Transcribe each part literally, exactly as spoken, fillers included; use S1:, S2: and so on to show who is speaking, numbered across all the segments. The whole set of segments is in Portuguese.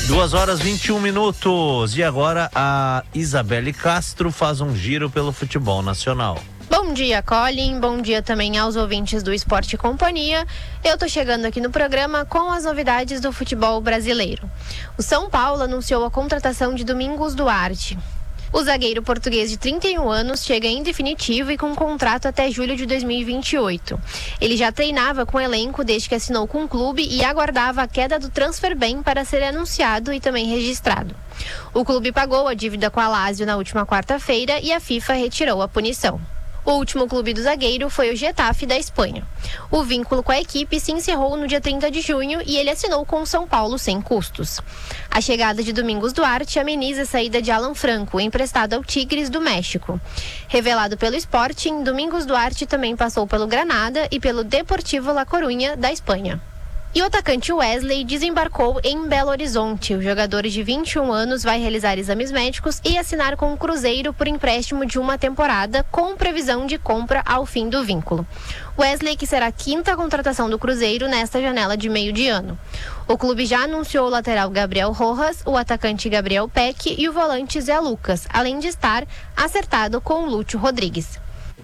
S1: Duas horas e vinte e um minutos. E agora a Isabelle Castro faz um giro pelo futebol nacional.
S2: Bom dia, Colin. Bom dia também aos ouvintes do Esporte Companhia. Eu tô chegando aqui no programa com as novidades do futebol brasileiro. O São Paulo anunciou a contratação de Domingos Duarte. O zagueiro português de trinta e um anos chega em definitivo e com um contrato até julho de dois mil e vinte e oito. Ele já treinava com o elenco desde que assinou com o clube e aguardava a queda do transfer ban para ser anunciado e também registrado. O clube pagou a dívida com a Lazio na última quarta-feira e a FIFA retirou a punição. O último clube do zagueiro foi o Getafe da Espanha. O vínculo com a equipe se encerrou no dia trinta de junho e ele assinou com o São Paulo sem custos. A chegada de Domingos Duarte ameniza a saída de Alan Franco, emprestado ao Tigres do México. Revelado pelo Sporting, Domingos Duarte também passou pelo Granada e pelo Deportivo La Coruña da Espanha. E o atacante Wesley desembarcou em Belo Horizonte. O jogador de vinte e um anos vai realizar exames médicos e assinar com o Cruzeiro por empréstimo de uma temporada, com previsão de compra ao fim do vínculo. Wesley, que será a quinta contratação do Cruzeiro nesta janela de meio de ano. O clube já anunciou o lateral Gabriel Rojas, o atacante Gabriel Peck e o volante Zé Lucas, além de estar acertado com o Lúcio Rodrigues.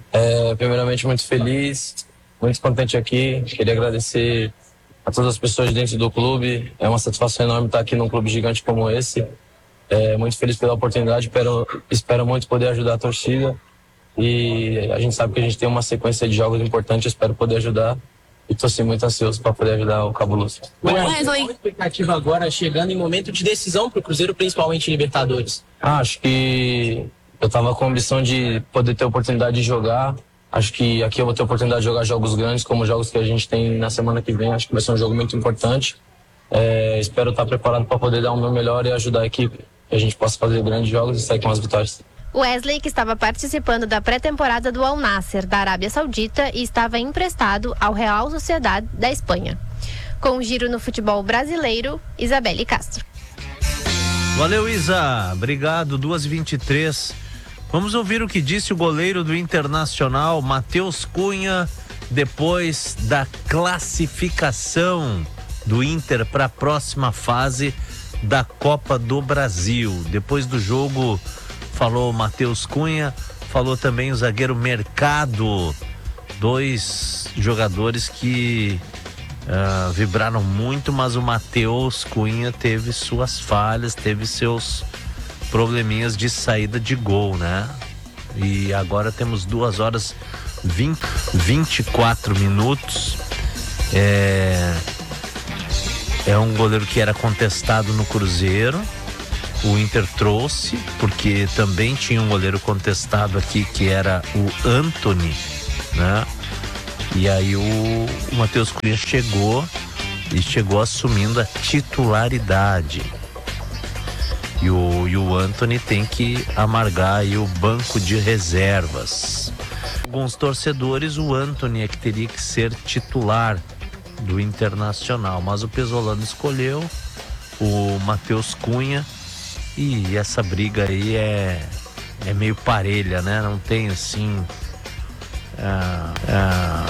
S3: É, primeiramente, muito feliz, muito contente aqui. Queria agradecer a todas as pessoas dentro do clube. É uma satisfação enorme estar aqui num clube gigante como esse. É, muito feliz pela oportunidade, espero, espero muito poder ajudar a torcida. E a gente sabe que a gente tem uma sequência de jogos importantes, espero poder ajudar. E estou assim, muito ansioso para poder ajudar o Cabuloso.
S4: Qual é a expectativa agora, chegando em momento de decisão para o Cruzeiro, principalmente em Libertadores?
S3: Ah, acho que eu estava com a ambição de poder ter a oportunidade de jogar. Acho que aqui eu vou ter a oportunidade de jogar jogos grandes, como os jogos que a gente tem na semana que vem. Acho que vai ser um jogo muito importante. É, espero estar preparado para poder dar o meu melhor e ajudar a equipe. Que a gente possa fazer grandes jogos e sair com as vitórias.
S2: Wesley, que estava participando da pré-temporada do Al Nassr, da Arábia Saudita, e estava emprestado ao Real Sociedad da Espanha. Com um giro no futebol brasileiro, Isabelle Castro.
S1: Valeu, Isa. Obrigado. duas e vinte e três. Vamos ouvir o que disse o goleiro do Internacional, Matheus Cunha, depois da classificação do Inter para a próxima fase da Copa do Brasil. Depois do jogo, falou o Matheus Cunha, falou também o zagueiro Mercado, dois jogadores que uh, vibraram muito, mas o Matheus Cunha teve suas falhas, teve seus probleminhas de saída de gol, né? E agora temos duas horas vinte, vinte e quatro minutos. É, é um goleiro que era contestado no Cruzeiro. O Inter trouxe, porque também tinha um goleiro contestado aqui, que era o Antony, né? E aí o, o Matheus Cunha chegou e chegou assumindo a titularidade. E o, e o Antony tem que amargar aí o banco de reservas. Alguns torcedores, o Antony é que teria que ser titular do Internacional, mas o Pesolano escolheu o Matheus Cunha e essa briga aí é, é meio parelha, né? Não tem assim... Ah, ah,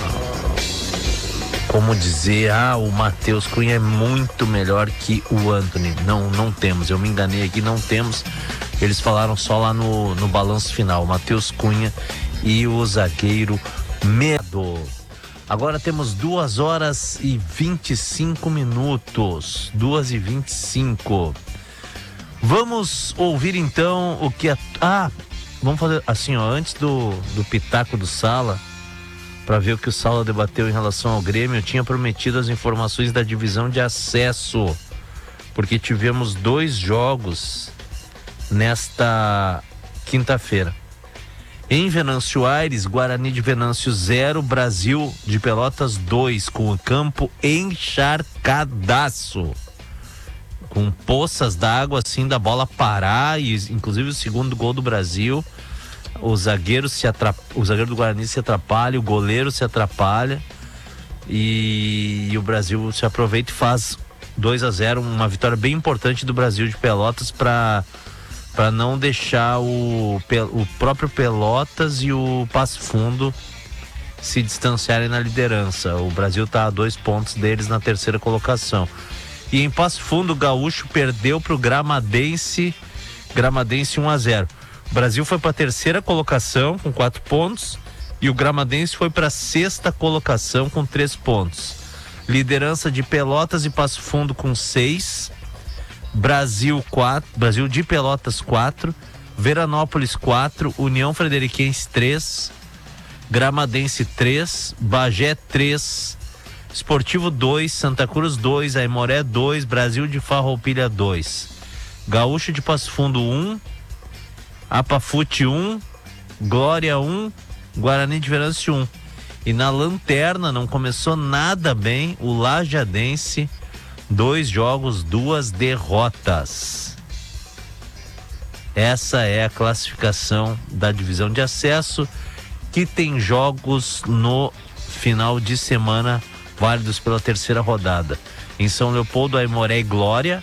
S1: como dizer, ah, o Matheus Cunha é muito melhor que o Antony. Não, não temos, eu me enganei aqui, não temos. Eles falaram só lá no, no balanço final, Matheus Cunha e o zagueiro Medo. Agora temos duas horas e vinte e cinco minutos, duas e vinte e cinco. Vamos ouvir então o que a... Ah, vamos fazer assim, ó, antes do, do pitaco do Sala, para ver o que o Sala debateu em relação ao Grêmio. Eu tinha prometido as informações da divisão de acesso, porque tivemos dois jogos nesta quinta-feira. Em Venâncio Aires, Guarani de Venâncio zero, Brasil de Pelotas dois, com o campo encharcadaço, com poças d'água assim da bola parar, e inclusive o segundo gol do Brasil, o zagueiro se atrap... o zagueiro do Guarani se atrapalha, o goleiro se atrapalha e, e o Brasil se aproveita e faz dois a zero, uma vitória bem importante do Brasil de Pelotas para para não deixar o, o próprio Pelotas e o Passo Fundo se distanciarem na liderança. O Brasil está a dois pontos deles na terceira colocação. E em Passo Fundo, o Gaúcho perdeu para o Gramadense, Gramadense um a zero. O Brasil foi para a terceira colocação com quatro pontos e o Gramadense foi para a sexta colocação com três pontos. Liderança de Pelotas e Passo Fundo com seis. Brasil quatro, Brasil de Pelotas quatro, Veranópolis quatro, União Frederiquense três, Gramadense três, Bagé três, Esportivo dois, Santa Cruz dois, Aimoré dois, Brasil de Farroupilha dois, Gaúcho de Passo Fundo um, Apafute um, Glória um, Guarani de Venâncio um. E na lanterna não começou nada bem o Lajadense, dois jogos, duas derrotas. Essa é a classificação da divisão de acesso, que tem jogos no final de semana válidos pela terceira rodada. Em São Leopoldo, Aimoré e Glória.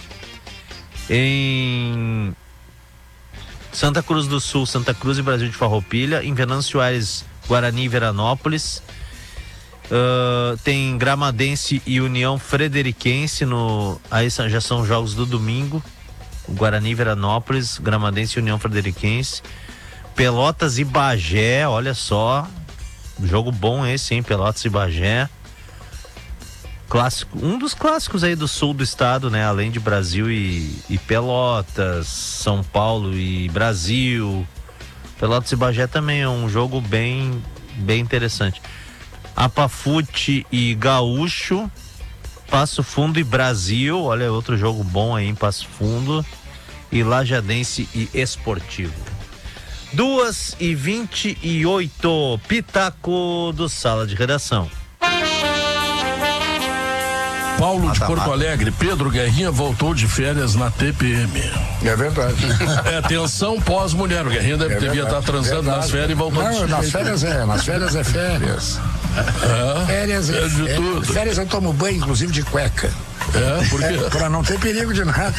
S1: Em Santa Cruz do Sul, Santa Cruz e Brasil de Farroupilha. Em Venâncio Aires, Guarani e Veranópolis. Uh, tem Gramadense e União Frederiquense no... Aí já são jogos do domingo. O Guarani e Veranópolis, Gramadense e União Frederiquense. Pelotas e Bagé, olha só. Jogo bom esse, hein? Pelotas e Bagé. Clássico, um dos clássicos aí do sul do estado, né? Além de Brasil e, e Pelotas, São Paulo e Brasil. Pelotas e Bagé também é um jogo bem, bem interessante. Apafute e Gaúcho, Passo Fundo e Brasil, olha outro jogo bom aí em Passo Fundo, e Lajadense e Esportivo. duas e vinte e oito, Pitaco do Sala de Redação.
S5: Paulo de Porto Alegre, Pedro Guerrinha voltou de férias na T P M.
S6: É verdade.
S5: É tensão pós-mulher. O Guerrinha deve, é devia estar transando verdade. nas férias e voltou
S6: Não,
S5: de
S6: nas férias é, nas férias é férias.
S5: É,
S6: férias é,
S5: é de
S6: é,
S5: tudo.
S6: Férias eu tomo banho, inclusive de cueca.
S5: É, por quê?
S6: É, pra não ter perigo de nada.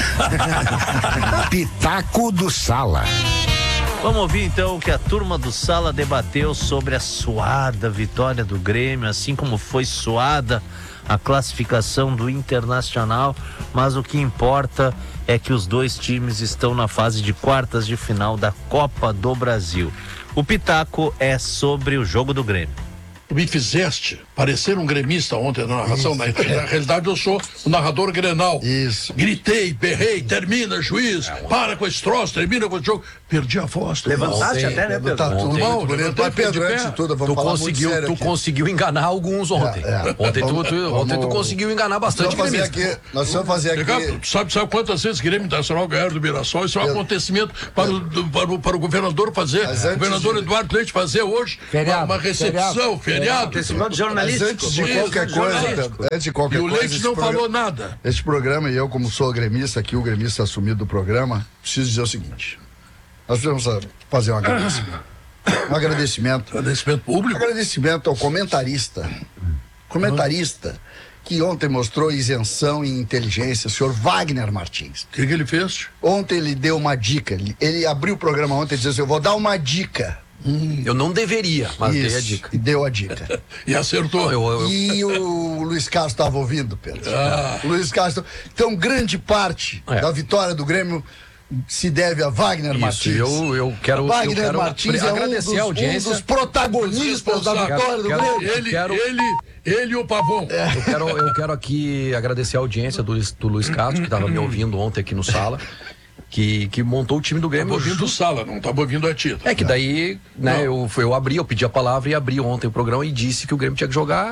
S6: Pitaco do Sala.
S1: Vamos ouvir então o que a turma do Sala debateu sobre a suada vitória do Grêmio, assim como foi suada a classificação do Internacional, mas o que importa é que os dois times estão na fase de quartas de final da Copa do Brasil. O Pitaco é sobre o jogo do Grêmio.
S5: Me fizeste parecer um gremista ontem na narração. Na, na realidade, eu sou o narrador Grenal.
S6: Isso.
S5: Gritei, berrei, termina, juiz, para com esse troço, termina com esse jogo. Perdi a voz.
S7: Levantaste até, né, Pedro?
S6: Tá tudo
S5: Mal,
S6: muito bonito. Mas, Pedro, antes de tudo, vamos
S7: Tu
S6: falar
S7: conseguiu,
S6: muito sério
S7: tu
S6: aqui.
S7: conseguiu enganar alguns ontem.
S6: É, é.
S7: Ontem, tu,
S6: Vamos-
S7: tu, ontem tu
S6: vamos-
S7: conseguiu enganar bastante.
S6: Nós vamos fazer
S7: gremista.
S6: aqui, nós vamos fazer aqui.
S5: Legal, sabe, sabe quantas vezes o Grêmio Internacional ganharam do Mirassol? Isso é um
S6: Pedro.
S5: acontecimento para o, do- para, o, para o governador fazer.
S6: Mas
S5: O
S6: antes
S5: governador
S6: de-
S5: Eduardo Leite fazer hoje
S6: Feriado,
S5: uma, uma recepção, feriado.
S7: Acontecimento
S6: Mas
S7: jornalístico.
S6: antes de
S5: Isso,
S6: qualquer coisa,
S5: jornalístico.
S6: Pedro, antes de
S5: E
S6: qualquer
S5: o
S6: coisa.
S5: Leite
S6: esse
S5: não
S6: programa-
S5: falou nada.
S6: Este programa, e eu, como sou gremista aqui, o gremista assumido do programa, preciso dizer o seguinte: nós precisamos fazer um agradecimento. Um agradecimento.
S5: Agradecimento
S6: Um
S5: público.
S6: agradecimento ao comentarista. Comentarista que ontem mostrou isenção e inteligência, o senhor Wagner Martins.
S5: O que, que ele fez?
S6: Ontem ele deu uma dica. Ele, ele abriu o programa ontem e disse assim: eu vou dar uma dica.
S7: Eu não deveria, mas dei a
S6: Isso,
S7: dica.
S6: e deu a dica.
S5: E acertou.
S7: Eu, eu,
S6: E o Luiz Carlos estava ouvindo, Pedro.
S5: Ah.
S6: O Luiz Carlos. Então, grande parte
S7: É.
S6: da vitória do Grêmio se deve a Wagner
S7: isso,
S6: Martins.
S7: eu, eu quero, eu
S6: Wagner
S7: quero
S6: Martins
S7: pre-
S6: é um
S7: agradecer
S6: dos,
S7: a audiência.
S6: um dos protagonistas da
S5: Responsável.
S6: vitória do
S7: Quero-
S6: Grêmio.
S5: Ele,
S7: quero-
S5: ele, ele e o Pavon.
S7: Eu quero, eu quero aqui agradecer a audiência do, Luiz- do Luiz Castro, que estava me ouvindo ontem aqui no Sala, que, que montou o time do
S5: Estava
S7: Grêmio.
S5: ouvindo Sala, não estava ouvindo a ti.
S7: É que daí, né, eu, eu abri, eu pedi a palavra e abri ontem o programa e disse que o Grêmio tinha que jogar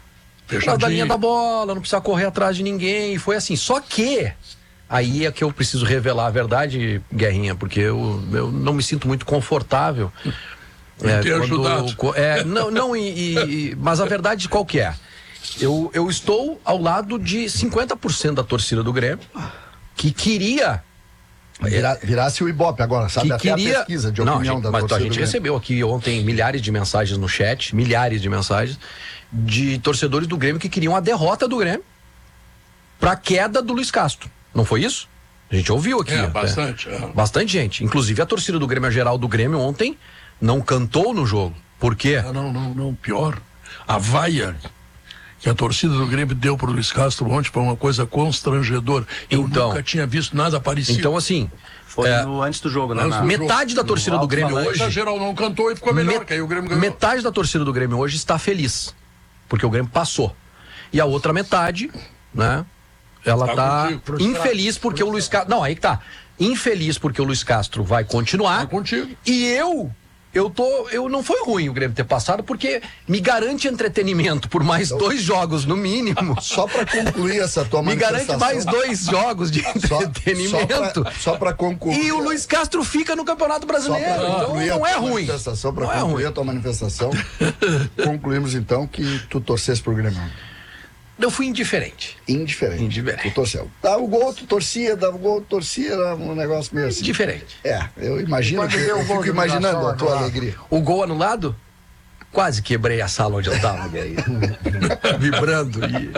S7: atrás da linha da bola, não precisa correr atrás de ninguém, e foi assim. Só que aí é que eu preciso revelar a verdade, Guerrinha, porque eu, eu não me sinto muito confortável.
S5: Em ter ajudado.
S7: co- é, não, não e, e- mas a verdade qual que é? Eu, eu estou ao lado de cinquenta por cento da torcida do Grêmio, que queria
S6: Vira, virasse o Ibope agora, sabe?
S7: que
S6: Até
S7: queria...
S6: a pesquisa de
S7: Não,
S6: opinião
S7: gente,
S6: da
S7: mas
S6: torcida
S7: a
S6: do
S7: gente
S6: Grêmio.
S7: recebeu aqui ontem milhares de mensagens no chat, milhares de mensagens de torcedores do Grêmio que queriam a derrota do Grêmio pra queda do Luiz Castro. Não foi isso? A gente ouviu aqui.
S5: É,
S7: até.
S5: bastante. É.
S7: Bastante gente. Inclusive a torcida do Grêmio, a geral do Grêmio ontem, não cantou no jogo. Por quê?
S5: Ah, não, não, não, pior. A vaia que a torcida do Grêmio deu pro Luiz Castro ontem foi uma coisa constrangedora. Eu
S7: Então,
S5: nunca tinha visto nada parecido.
S7: Então, assim,
S8: Foi
S7: É.
S8: no, antes do jogo, né?
S5: Antes
S8: na-
S5: do
S7: metade da torcida do Grêmio
S8: alto-falante.
S5: O
S7: hoje...
S5: geral não cantou e ficou melhor,
S7: Met-
S5: que aí o Grêmio ganhou.
S7: Metade da torcida do Grêmio hoje está feliz, porque o Grêmio passou. E a outra metade, né, ela
S5: Tá
S7: tá
S5: contigo, frustrado.
S7: infeliz porque o Luiz Castro... Não, aí que tá. Infeliz porque o Luiz Castro vai continuar.
S5: Tá contigo.
S7: E eu... Eu tô. Eu não foi ruim o Grêmio ter passado, porque me garante entretenimento por mais dois jogos, no mínimo.
S6: Só para concluir essa tua
S7: Me garante
S6: manifestação.
S7: mais dois jogos de
S6: Só-
S7: entretenimento.
S6: Só para concluir.
S7: E o Luiz Castro fica no Campeonato
S6: Só
S7: Brasileiro.
S6: para
S7: Então
S6: concluir a
S7: não é
S6: tua
S7: ruim.
S6: manifestação, para
S7: Não é
S6: concluir
S7: ruim.
S6: a tua manifestação, concluímos então que tu torcesse pro Grêmio.
S7: Eu fui indiferente.
S6: Indiferente.
S7: Indiferente.
S6: Tu torceu. Dava o gol, tu torcia, dava o gol, tu torcia, era um negócio meio assim.
S7: Indiferente.
S6: É, eu imagino,
S9: Quando
S6: que,
S9: deu o
S6: eu
S9: gol
S6: fico
S9: do
S6: imaginando
S9: Mirassol,
S6: a tua
S9: anulado.
S6: alegria.
S7: O gol anulado? Quase quebrei a sala onde eu tava, aí, vibrando. E,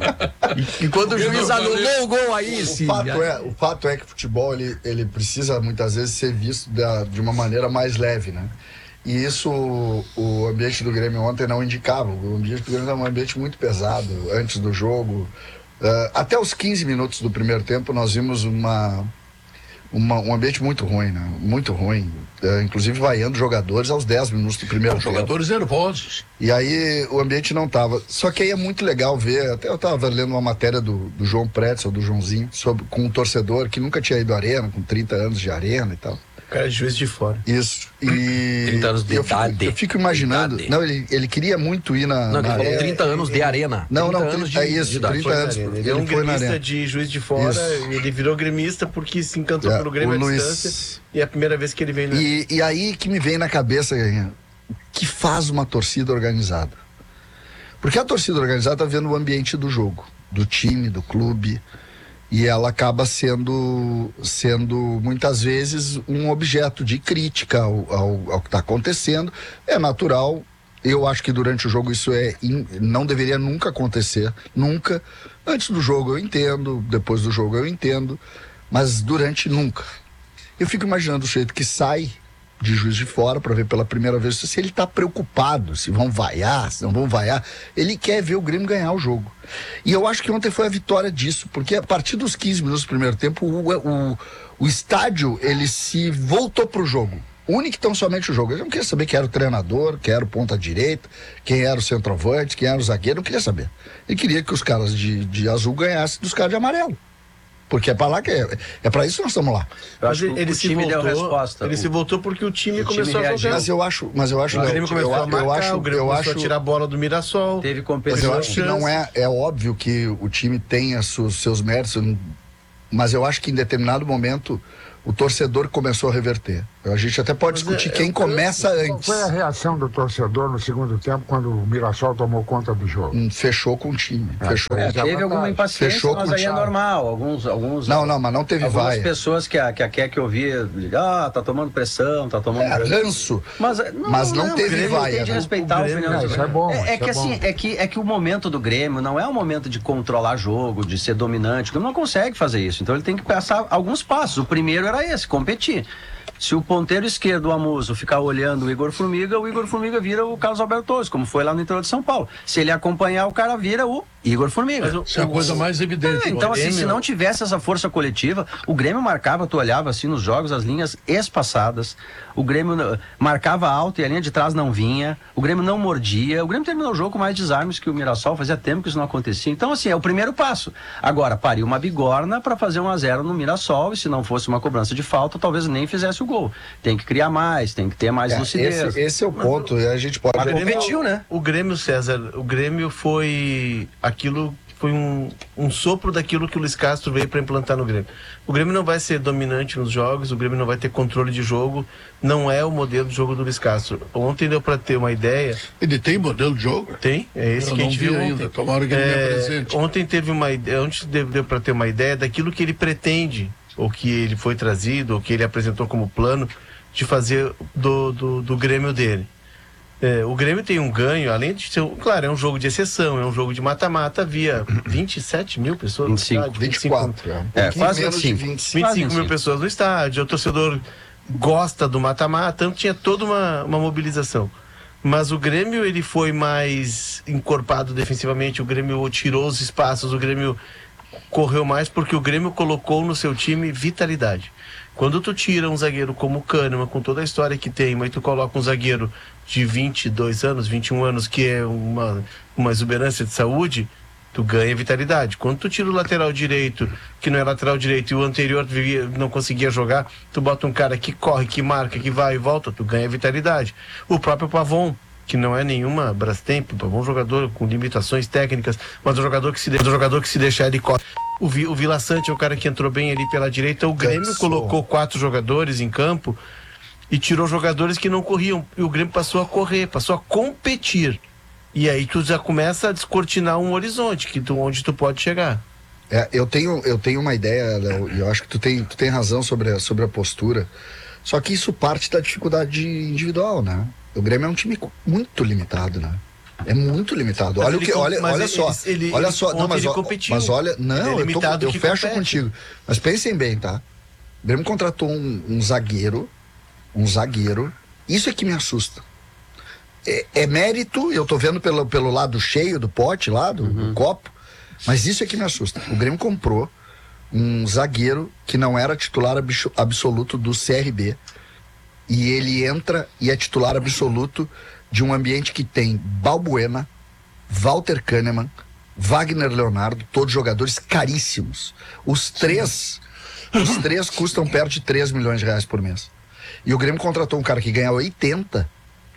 S7: e, e quando o juiz anulou o gol aí,
S6: O
S7: sim.
S6: fato, é, o fato é que o futebol ele, ele precisa muitas vezes ser visto da, de uma maneira mais leve, né? E isso o, o ambiente do Grêmio ontem não indicava. O ambiente do Grêmio era um ambiente muito pesado antes do jogo. Uh, até os quinze minutos do primeiro tempo nós vimos uma, uma, um ambiente muito ruim, né? Muito ruim. Uh, inclusive vaiando jogadores aos dez minutos do primeiro
S5: Os
S6: tempo.
S5: jogadores nervosos.
S6: E aí o ambiente não tava. Só que aí é muito legal ver. Até eu estava lendo uma matéria do, do João Pretzel, do Joãozinho, sobre, com um torcedor que nunca tinha ido à arena, com trinta anos de arena e tal.
S4: Cara, Juiz de Fora.
S6: Isso. E
S7: trinta anos de
S6: eu fico,
S7: idade.
S6: eu fico imaginando.
S7: Idade.
S6: Não, ele, ele queria muito ir na.
S7: Não, ele
S6: na
S7: falou
S6: arena.
S7: trinta anos de arena.
S6: Não, não,
S7: trinta anos
S6: trinta, é isso,
S7: idade.
S6: trinta
S4: Foi na
S6: anos.
S4: arena.
S6: Ele,
S4: Ele é um
S6: foi na
S4: gremista
S6: arena.
S4: de Juiz de Fora,
S6: Isso.
S4: ele virou gremista porque se encantou
S6: É,
S4: pelo Grêmio
S6: o
S4: à
S6: Luiz-
S4: distância. E é a primeira vez que ele vem na...
S6: E, e aí que me vem na cabeça, Guerrinha, o que faz uma torcida organizada? Porque a torcida organizada está vendo o ambiente do jogo, do time, do clube, e ela acaba sendo, sendo muitas vezes um objeto de crítica ao, ao, ao que está acontecendo. É natural. Eu acho que durante o jogo isso é in, não deveria nunca acontecer, nunca. Antes do jogo eu entendo, depois do jogo eu entendo, mas durante nunca. Eu fico imaginando o sujeito que sai de Juiz de Fora para ver pela primeira vez se ele está preocupado, se vão vaiar, se não vão vaiar. Ele quer ver o Grêmio ganhar o jogo. E eu acho que ontem foi a vitória disso, porque a partir dos quinze minutos do primeiro tempo, o, o, o estádio ele se voltou para o jogo. Único e tão somente o jogo. Eu não queria saber quem era o treinador, quem era o ponta direita, quem era o centroavante, quem era o zagueiro, não queria saber. Ele queria que os caras de, de azul ganhassem dos caras de amarelo. Porque é para lá que é, é para isso que nós estamos lá.
S8: Eu
S4: Mas
S8: acho que
S4: ele
S8: o
S4: se
S8: time
S4: voltou,
S8: deu resposta.
S4: Ele
S8: O-
S4: se voltou porque o time
S8: o time
S4: começou a
S8: reagiu.
S4: jogar.
S6: Mas eu acho, mas eu acho,
S4: O
S6: Léo,
S4: Grêmio começou
S6: eu,
S4: a marcar,
S6: eu acho,
S4: o Grêmio
S6: eu
S4: começou
S6: acho,
S4: a tirar a bola do Mirassol.
S8: Teve
S6: mas
S8: competição.
S6: eu acho que não é, é óbvio que o time tem os seus, seus méritos, mas eu acho que em determinado momento o torcedor começou a reverter. A gente até pode
S4: Mas
S6: discutir
S4: é-
S6: quem
S4: é-
S6: começa
S9: Qual
S6: antes.
S9: foi a reação do torcedor no segundo tempo quando o Mirassol tomou conta do jogo?
S6: Hum, Fechou com o time.
S9: Ah,
S6: Fechou.
S8: É,
S9: Já
S8: teve
S9: vai
S8: alguma
S9: pra-
S8: impaciência,
S6: fechou
S8: mas
S6: com
S8: aí é
S6: chave.
S8: normal. Alguns, alguns,
S6: Não, não, mas não teve
S8: algumas
S6: vaia.
S8: pessoas que a, que a Keck ouvia, ah, tá tomando pressão, tá tomando
S6: É,
S8: pressão.
S6: ranço.
S8: Mas
S6: Mas não teve
S8: o Grêmio
S6: vaia,
S8: tem de
S6: né?
S8: respeitar
S4: O
S8: a
S4: Grêmio-
S8: opinião
S9: Não,
S8: do
S9: isso é bom,
S8: É, é
S9: isso
S8: que
S9: é
S8: assim,
S9: bom.
S8: é que, é que o momento do Grêmio não é o momento de controlar jogo, de ser dominante. O Grêmio não consegue fazer isso. Então ele tem que passar alguns passos. O primeiro era esse, competir. Se o ponteiro esquerdo, o Amuso, ficar olhando o Igor Formiga, o Igor Formiga vira o Carlos Alberto Torres, como foi lá no interior de São Paulo. Se ele acompanhar, o cara vira o Igor Formiga.
S4: Mas o-
S5: Isso é a coisa mais evidente.
S8: É, então,
S4: o
S8: assim, se
S4: Grêmio-
S8: não tivesse essa força coletiva, o Grêmio marcava, tu olhava assim nos jogos, as linhas espaçadas, o Grêmio uh, marcava alto e a linha de trás não vinha, o Grêmio não mordia, o Grêmio terminou o jogo com mais desarmes que o Mirassol, fazia tempo que isso não acontecia. Então, assim, é o primeiro passo. Agora, pariu uma bigorna para fazer um a zero no Mirassol, e se não fosse uma cobrança de falta, talvez nem fizesse o gol. Tem que criar mais, tem que ter mais
S6: É,
S8: lucidez.
S6: esse, esse é o ponto. E a gente pode.
S8: Mas competiu, né?
S4: O Grêmio, César, o Grêmio foi aquilo, foi um, um sopro daquilo que o Luiz Castro veio para implantar no Grêmio. O Grêmio não vai ser dominante nos jogos, o Grêmio não vai ter controle de jogo, não é o modelo de jogo do Luiz Castro. Ontem deu para ter uma ideia,
S5: Ele tem modelo de jogo?
S4: tem, é esse
S5: Eu
S4: que a
S5: não
S4: gente
S5: vi
S4: viu
S5: ainda,
S4: ontem.
S5: tomara que ele me apresente.
S4: Ontem teve uma ideia, ontem deu, deu para ter uma ideia daquilo que ele pretende, ou que ele foi trazido, ou que ele apresentou como plano de fazer do, do, do Grêmio dele. É, o Grêmio tem um ganho, além de ser, claro, é um jogo de exceção, é um jogo de mata-mata, havia vinte e sete mil pessoas
S8: vinte e cinco.
S4: no estádio.
S6: vinte e quatro. É, um
S8: É,
S6: pouquinho
S8: quase
S6: menos
S8: vinte
S6: de
S8: e cinco.
S6: vinte e cinco.
S4: vinte e cinco
S8: Quase
S4: mil
S8: vinte e cinco.
S4: pessoas no estádio, o torcedor gosta do mata-mata, então tinha toda uma, uma mobilização. Mas o Grêmio, ele foi mais encorpado defensivamente, o Grêmio tirou os espaços, o Grêmio correu mais porque o Grêmio colocou no seu time vitalidade. Quando tu tira um zagueiro como o Kahneman, com toda a história que tem, mas tu coloca um zagueiro de vinte e dois anos, vinte e um anos, que é uma, uma exuberância de saúde, tu ganha vitalidade. Quando tu tira o lateral direito, que não é lateral direito, e o anterior vivia, não conseguia jogar, tu bota um cara que corre, que marca, que vai e volta, tu ganha vitalidade. O próprio Pavon, que não é nenhuma Brastemp, o Pavon é um jogador com limitações técnicas, mas um jogador que se, de... um jogador que se deixar ele corre. O, Vi, o Vila Sante é o cara que entrou bem ali pela direita. O Grêmio Cansou. colocou quatro jogadores em campo e tirou jogadores que não corriam. E o Grêmio passou a correr, passou a competir. E aí tu já começa a descortinar um horizonte que tu, onde tu pode chegar.
S6: É, eu tenho, eu tenho uma ideia, Léo, e eu acho que tu tem, tu tem razão sobre a, sobre a postura. Só que isso parte da dificuldade individual, né? O Grêmio é um time muito limitado, né? É muito limitado. Mas olha o que, olha, olha
S4: ele,
S6: só,
S4: ele,
S6: olha
S4: ele,
S6: só, não, mas, mas olha, não, eu, tô, eu fecho compete. contigo. Mas pensem bem, tá? O Grêmio contratou um, um zagueiro, um zagueiro. Isso é que me assusta. É, é mérito, eu tô vendo pelo, pelo lado cheio do pote lá, do, uhum. do copo, mas isso é que me assusta. O Grêmio comprou um zagueiro que não era titular absoluto do C R B. E ele entra e é titular absoluto de um ambiente que tem Balbuena, Walter Kahneman, Wagner Leonardo, todos jogadores caríssimos. Os três, os três custam perto de três milhões de reais por mês. E o Grêmio contratou um cara que ganha oitenta,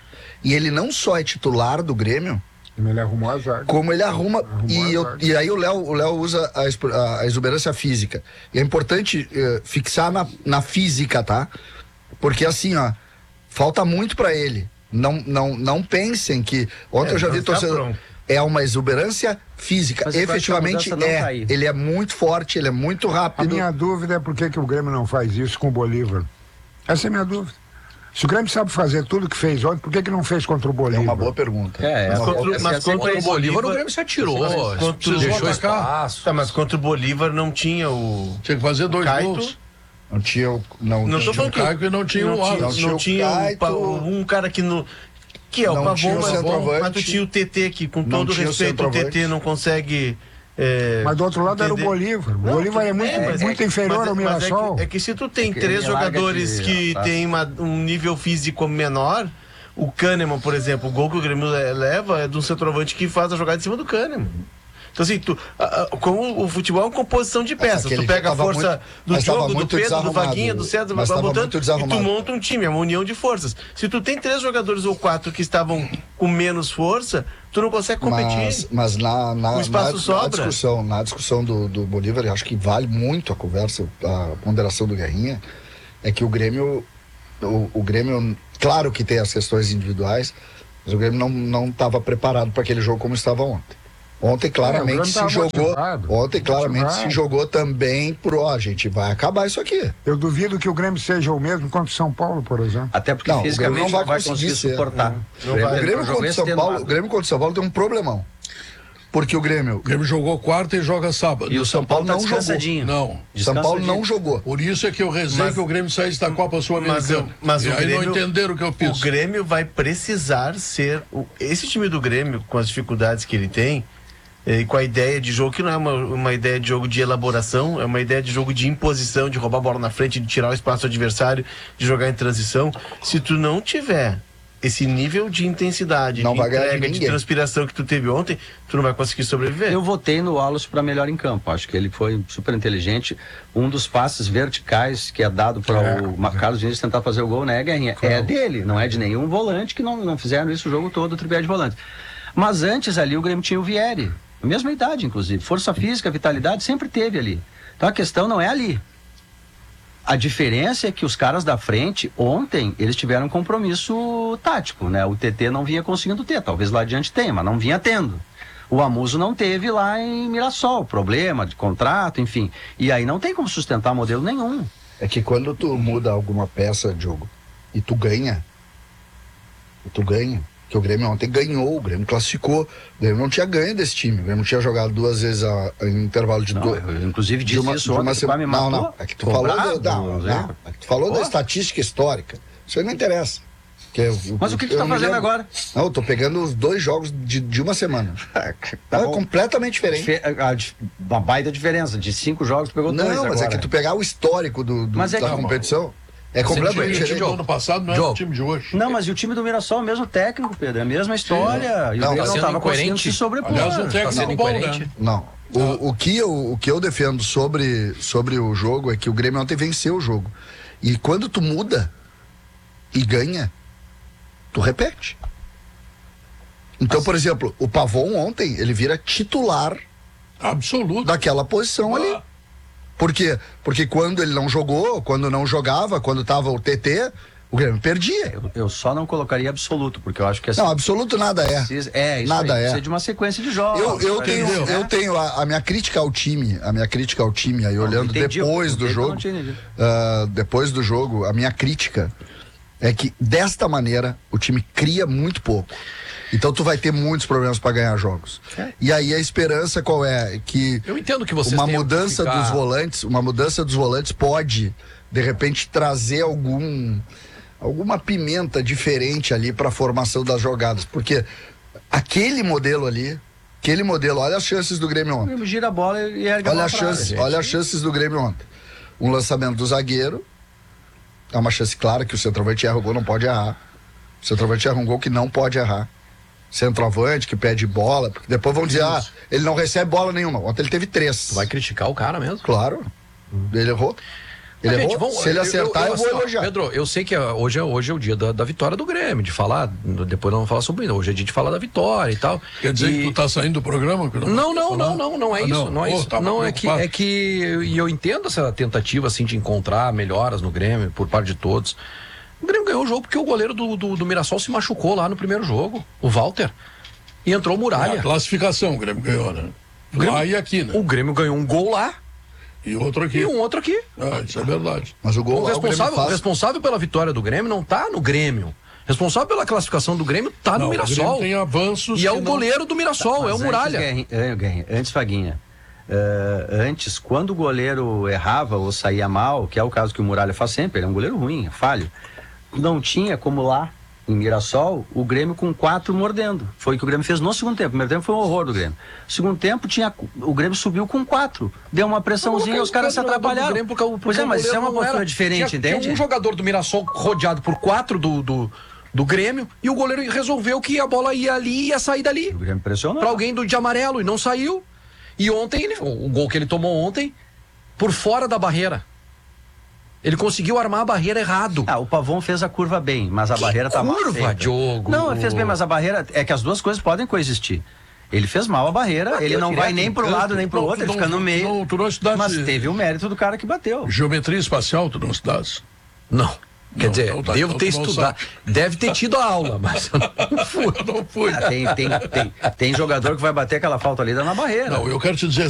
S6: e ele não só é titular do Grêmio,
S9: ele arrumou a zaga.
S6: como ele arruma, arrumou e, eu, e aí o Léo, o Léo usa a, a exuberância física. E é importante uh, fixar na, na física, tá? Porque assim, ó, falta muito pra ele. Não, não, não pensem que... Ontem é, eu já vi torcedor... É uma exuberância física. Mas efetivamente é. Tá ele é muito forte, ele é muito rápido.
S9: A minha dúvida é por que, que o Grêmio não faz isso com o Bolívar. Essa é a minha dúvida. Se o Grêmio sabe fazer tudo que fez ontem, por que, que não fez contra o Bolívar?
S6: É uma boa pergunta.
S7: É,
S6: é
S7: mas,
S6: boa...
S7: contra, mas contra, contra o Bolívar, o Grêmio se atirou.
S4: Contra,
S7: deixou espaço.
S4: Tá, mas contra o Bolívar não tinha o...
S5: Tinha que fazer dois
S4: Caito.
S5: gols.
S6: Não tinha o... Não,
S4: não
S6: tinha
S4: tô falando
S5: o Caio que não tinha
S4: não
S5: o
S4: tinha,
S6: não tinha,
S4: não tinha
S6: Caito,
S4: um, um cara que no... Que é o Pavon, mas, mas tu tinha o T T que, com todo respeito, o T T não consegue... É,
S9: mas do outro lado entender. Era o Bolívar. O não, Bolívar é muito, é, muito é, inferior ao Mirassol.
S4: É que, é que se tu tem
S8: é que
S4: três jogadores de, que tá. têm uma, um nível físico menor, o Kahneman, por exemplo, o gol que o Grêmio leva é de um centroavante que faz a jogada em cima do Kahneman. Então assim, tu, a, a, como o futebol é uma composição de peças, tu pega a força muito, do jogo, do Pedro, do Vaguinha, do César, vai botando e tu monta um time, é uma união de forças. Se tu tem três jogadores ou quatro que estavam com menos força, tu não consegue competir.
S6: Mas, mas na, na,
S4: o espaço
S6: na,
S4: sobra.
S6: na discussão, na discussão do, do Bolívar, eu acho que vale muito a conversa, a ponderação do Guerrinha, é que o Grêmio, o, o Grêmio, claro que tem as questões individuais, mas o Grêmio não estava preparado para aquele jogo como estava ontem. Ontem claramente é, se jogou, motivado, ontem claramente motivado. se jogou também pro, ó, gente, vai acabar isso aqui.
S9: Eu duvido que o Grêmio seja o mesmo contra o São Paulo, por exemplo.
S8: Até porque não, fisicamente não vai, não vai conseguir, conseguir suportar.
S6: Não. Não vai. O Grêmio contra o São Paulo, o Grêmio contra o São Paulo tem um problemão. Porque o Grêmio,
S5: o Grêmio jogou quarta e joga sábado.
S6: E o São Paulo, Paulo tá não jogou.
S5: Não.
S6: São Paulo não jogou.
S5: Por isso é que eu rezei mas, que o Grêmio saísse da Copa Sul-Americana.
S4: Mas, mas
S5: e
S4: o
S5: aí
S4: Grêmio,
S5: não entenderam o que eu fiz.
S4: O Grêmio vai precisar ser esse time do Grêmio, com as dificuldades que ele tem, e com a ideia de jogo, que não é uma, uma ideia de jogo de elaboração, é uma ideia de jogo de imposição, de roubar a bola na frente, de tirar o espaço do adversário, de jogar em transição. Se tu não tiver esse nível de intensidade,
S6: não
S4: de
S6: vai
S4: entrega, de transpiração que tu teve ontem, tu não vai conseguir sobreviver.
S8: Eu votei no Wallace para melhor em campo. Acho que ele foi super inteligente. Um dos passes verticais que é dado para é, o é. Carlos Vinícius tentar fazer o gol, né, Guerrinha? Claro. É dele, não é de nenhum volante, que não, não fizeram isso o jogo todo, o tripé de volante. Mas antes ali o Grêmio tinha o Vieri. Mesma idade, inclusive. Força física, vitalidade, sempre teve ali. Então a questão não é ali. A diferença é que os caras da frente, ontem, eles tiveram um compromisso tático, né? O T T não vinha conseguindo ter, talvez lá adiante tenha, mas não vinha tendo. O Amuso não teve lá em Mirassol, problema de contrato, enfim. E aí não tem como sustentar modelo nenhum.
S6: É que quando tu muda alguma peça de jogo e tu ganha, e tu ganha, que o Grêmio ontem ganhou, o Grêmio classificou, o Grêmio não tinha ganho desse time, o Grêmio não tinha jogado duas vezes a, em intervalo de duas.
S8: Inclusive disse
S6: uma,
S8: isso ontem,
S6: semana.
S8: Me
S6: não, não, é que tu falou,
S8: bravo,
S6: da, não, não, é que tu falou da estatística histórica, isso aí não interessa. Que é o,
S8: Mas o que que tu
S6: eu
S8: tá
S6: não me
S8: fazendo
S6: lembro.
S8: agora?
S6: Não, eu tô pegando os dois jogos de, de uma semana.
S8: Tá
S6: Não,
S8: bom.
S6: é completamente diferente.
S8: Fe- a- a- Uma baita diferença. De cinco jogos, tu pegou dois
S6: Não, mas
S8: agora.
S6: é que tu pegar o histórico do, do-
S8: Mas é
S6: da
S8: que-
S6: competição é
S5: O
S6: completamente
S5: time do
S6: diferente.
S5: ano passado não é
S7: Jogo.
S5: o time de hoje.
S8: Não, mas e o time do Mirassol é o mesmo técnico, Pedro. É a mesma história. E o
S6: Não,
S8: Grêmio
S6: tá
S8: não
S7: sendo
S8: tava conseguindo
S7: incoerente.
S8: se sobrepor.
S5: Aliás, um
S7: Tá
S5: técnico
S7: sendo
S5: bom,
S7: incoerente.
S5: né?
S6: Não. O, o, que eu, o que eu defendo sobre, sobre o jogo é que o Grêmio ontem venceu o jogo. E quando tu muda e ganha, tu repete. Então, por exemplo, o Pavon ontem, ele vira titular
S5: Absoluto.
S6: daquela posição ali.
S5: Ah,
S6: Por quê? Porque quando ele não jogou, quando não jogava, quando tava o T T, o Grêmio perdia.
S8: Eu, eu só não colocaria absoluto, porque eu acho que assim.
S6: Não, absoluto nada é.
S8: precisa- é, isso
S6: Nada
S8: aí,
S6: é.
S8: precisa de uma sequência de jogos.
S6: Eu, eu
S8: pra
S6: tenho,
S8: isso, né?
S6: eu tenho a, a minha crítica ao time, a minha crítica ao time, aí olhando
S8: entendi,
S6: depois
S8: eu
S6: do
S8: entendi, eu
S6: jogo,
S8: não tinha entendido.
S6: ah, depois do jogo, a minha crítica é que desta maneira o time cria muito pouco. Então tu vai ter muitos problemas para ganhar jogos.
S8: É.
S6: E aí a esperança qual é? Que
S7: Eu entendo que vocês
S6: uma
S7: tenham que
S6: mudança
S7: ficar-
S6: dos volantes, uma mudança dos volantes pode de repente trazer algum alguma pimenta diferente ali para a formação das jogadas, porque aquele modelo ali, aquele modelo, olha as chances do Grêmio
S8: O
S6: ontem.
S8: Grêmio gira a bola e ergue a
S6: Olha
S8: bola
S6: as
S8: pra área,
S6: chances,
S8: gente.
S6: olha as chances do Grêmio ontem. Um lançamento do zagueiro, é uma chance clara que o centroavante erra o gol, não pode errar. O centroavante erra um gol que não pode errar. Centroavante que pede bola, porque depois vão dizer, ah, ele não recebe bola nenhuma. Ontem ele teve três.
S7: Tu vai criticar o cara mesmo?
S6: Claro. Ele errou. Ele
S7: Mas,
S6: errou.
S7: gente, vamos-
S6: Se ele acertar, eu,
S7: assim,
S6: vou
S7: ó,
S6: elogiar.
S7: Pedro, eu sei que ah, hoje, é- hoje é o dia da, da vitória do Grêmio, de falar, depois não vamos falar sobre isso, hoje é dia de falar da vitória e tal.
S5: Quer dizer
S7: E-
S5: que tu tá saindo do programa? Que
S7: Não, não, não, não, não é
S5: Ah,
S7: isso,
S5: não.
S7: não, é
S5: Pô,
S7: isso.
S5: tava
S7: Não, é que,
S5: preocupado.
S7: é que, e eu entendo essa tentativa, assim, de encontrar melhoras no Grêmio, por parte de todos. O Grêmio ganhou o jogo porque o goleiro do, do, do Mirassol se machucou lá no primeiro jogo, o Walter, e entrou o
S5: A
S7: Muralha.
S5: classificação o Grêmio ganhou, né?
S7: Grêmio-
S5: Lá e aqui, né?
S7: O Grêmio ganhou um gol lá
S5: E outro aqui.
S7: e um outro aqui.
S5: Ah, isso é verdade.
S6: Mas o
S7: O
S6: gol lá, o Grêmio
S7: responsável, o
S6: faz.
S7: responsável pela vitória do Grêmio não tá no Grêmio. Responsável pela classificação do Grêmio tá
S5: Não,
S7: no
S5: o Grêmio
S7: Mirassol.
S5: tem avanços
S7: E é
S5: que
S7: o
S5: não-
S7: goleiro do Mirassol, é o
S8: Mas
S7: Muralha.
S8: Antes, Guerrinha, eh, Guerrinha, antes Faguinha. eh, antes, quando o goleiro errava ou saía mal, que é o caso que o Muralha faz sempre, ele é um goleiro ruim, é falho. Não tinha como lá em Mirassol, o Grêmio com quatro mordendo. Foi o que o Grêmio fez no segundo tempo. O primeiro tempo foi um horror do Grêmio. Segundo tempo, tinha, o Grêmio subiu com quatro. Deu uma pressãozinha e os caras se atrapalharam.
S7: Grêmio porque o- porque
S8: Pois é,
S7: o
S8: mas isso é
S7: goleiro
S8: uma
S7: não
S8: postura
S7: era-
S8: diferente,
S7: tinha,
S8: entende?
S7: Tinha um jogador do Mirassol rodeado por quatro do, do, do Grêmio e o goleiro resolveu que a bola ia ali e ia sair dali.
S8: O Grêmio pressionou.
S7: Pra alguém do de amarelo e não saiu. E ontem, ele, o, o gol que ele tomou ontem, por fora da barreira. Ele conseguiu armar a barreira errado.
S8: Ah, o Pavon fez a curva bem, mas a
S7: Que
S8: barreira tá mal
S7: curva,
S8: feita.
S7: Diogo?
S8: Não, ele fez bem, mas a barreira é que as duas coisas podem coexistir. Ele fez mal a barreira,
S7: Bateu
S8: ele não
S7: direto
S8: vai nem
S7: no
S8: pro
S7: canto.
S8: lado nem pro
S5: Não,
S8: outro,
S5: tu
S8: ele fica
S5: não-
S8: no meio.
S5: não, tu não estudaste-
S8: Mas teve o mérito do cara que bateu.
S5: Geometria espacial, tu não estudaste?
S7: Não. Quer
S5: Não,
S7: dizer,
S5: então tá,
S7: devo
S5: então
S7: ter
S5: tu não
S7: estudado. Deve ter tido a aula, mas eu não fui.
S5: Eu não fui.
S8: Ah, tem, tem, tem, tem jogador que vai bater aquela falta ali dá na barreira.
S5: Não, eu quero te dizer